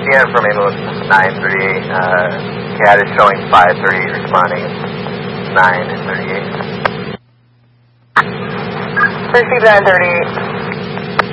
again from ambulance 938. CAD is showing 538 responding 9 and 38. Receive 938.